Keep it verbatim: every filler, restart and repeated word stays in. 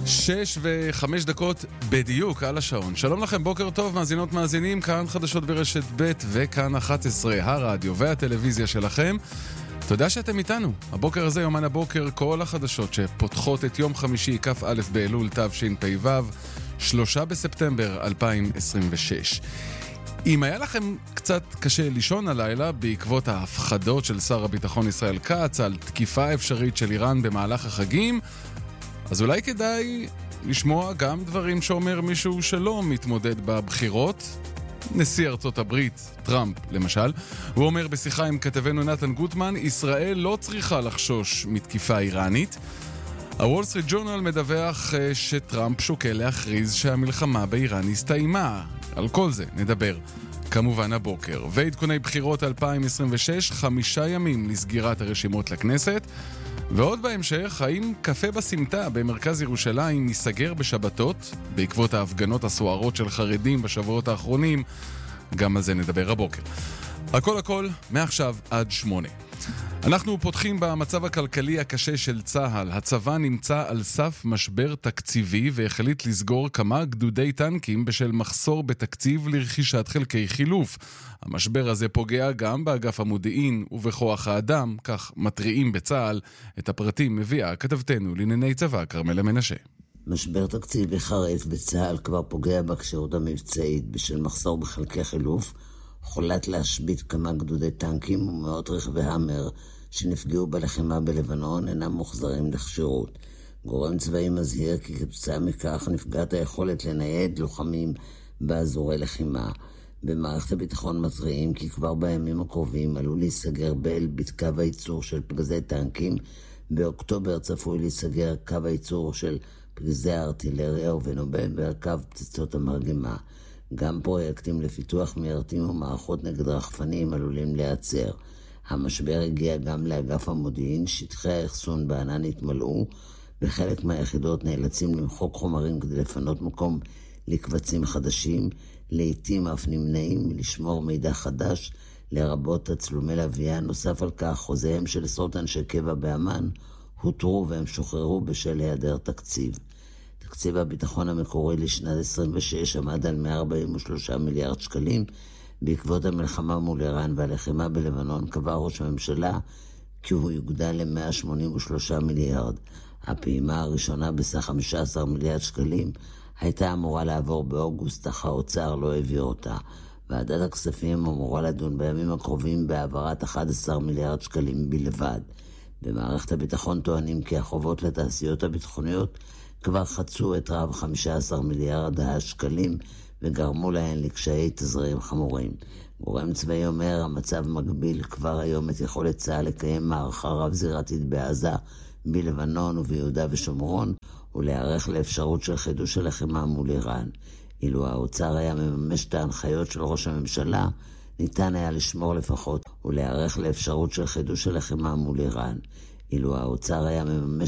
שש וחמש דקות בדיוק על השעון. שלום לכם, בוקר טוב, מאזינות מאזינים, כאן חדשות ברשת ב' וכאן אחת עשרה, הרדיו והטלוויזיה שלכם. תודה שאתם איתנו. הבוקר הזה, יומן הבוקר, כל החדשות שפותחות את יום חמישי, כף א' באלול תשפ"ו, שלושה בספטמבר אלפיים עשרים ושש. אם היה לכם קצת קשה לישון הלילה בעקבות ההפחדות של שר הביטחון ישראל כץ על תקיפה אפשרית של איראן במהלך החגים, אז אולי כדאי לשמוע גם דברים שאומר מישהו שלא מתמודד בבחירות. נשיא ארצות הברית, טראמפ למשל, הוא אומר בשיחה עם כתבנו נתן גוטמן, ישראל לא צריכה לחשוש מתקיפה איראנית. הוול סטריט ג'ורנל מדווח שטראמפ שוקל להכריז שהמלחמה באיראן הסתיימה. על כל זה נדבר כמובן הבוקר. ועדכוני בחירות אלפיים עשרים ושש, חמישה ימים לסגירת הרשימות לכנסת. ועוד בהמשך, האם קפה בסמטה במרכז ירושלים ייסגר בשבתות בעקבות ההפגנות הסוערות של חרדים בשבועות האחרונים? גם על זה נדבר הבוקר. הכל הכל מעכשיו עד שמונה. אנחנו פותחים במצב הכלכלי הקשה של צה"ל. הצבא נמצא על סף משבר תקציבי והחליט לסגור כמה גדודי טנקים בשל מחסור בתקציב לרכישת חלקי חילוף. המשבר הזה פוגע גם באגף המודיעין ובכוח האדם, כך מטריעים בצה"ל. את הפרטים מביאה כתבתנו לענייני צבא כרמלה מנשה. משבר תקציבי חריף בצה"ל כבר פוגע בכשירות המבצעית בשל מחסור בחלקי חילוף. חולט להשבית כמה גדודי טנקים ומאות רכבי המר שנפגעו בלחימה בלבנון אינם מוחזרים לכשירות. גורם צבאי מזהיר כי כתוצאה מכך נפגעת היכולת לנייד לוחמים באזורי לחימה. במערכת הביטחון מתריעים כי כבר בימים הקרובים עלול להיסגר באלביט קו הייצור של פגזי טנקים. באוקטובר צפוי להיסגר קו הייצור של פגזי הארטילריה ובנובמבר קו פצצות המרגמה. גם פרויקטים לפיתוח מיירטים ומערכות נגד רחפנים עלולים להיעצר. המשבר הגיע גם לאגף המודיעין, שטחי האחסון בענן התמלאו, וחלק מהיחידות נאלצים למחוק חומרים כדי לפנות מקום לקבצים חדשים, לעתים אף נמנעים לשמור מידע חדש, לרבות תצלומי לוויין. נוסף על כך, חוזיהם של עשרות אנשי קבע באמן הותרו והם שוחררו בשל היעדר תקציב. תקציב הביטחון המקורי לשנת עשרים ושש עמד על מאה ארבעים ושלושה מיליארד שקלים. בעקבות המלחמה מול איראן והלחימה בלבנון קבע ראש הממשלה כי הוא יוגדל ל-מאה שמונים ושלושה מיליארד. הפעימה הראשונה בסך חמישה עשר מיליארד שקלים הייתה אמורה לעבור באוגוסט, אך האוצר לא העביר אותה. ועדת הכספים אמורה לדון בימים הקרובים בהעברת אחד עשר מיליארד שקלים בלבד. במערכת הביטחון טוענים כי החובות לתעשיות הביטחוניות כבר חצו את רב חמישה עשר מיליארד השקלים וגרמו להן לקשיי תזרים חמורים. גורם צבאי אומר, המצב מגביל כבר היום את יכולת צה"ל לקיים מערכה רב זירתית בעזה, בלבנון וביהודה ושומרון, ולהיערך לאפשרות של חידוש הלחימה מול איראן. אילו האוצר היה מממש את ההנחיות של ראש הממשלה, ניתן היה לשמור לפחות ולהיערך לאפשרות של חידוש הלחימה מול איראן. אילו האוצר היה מממש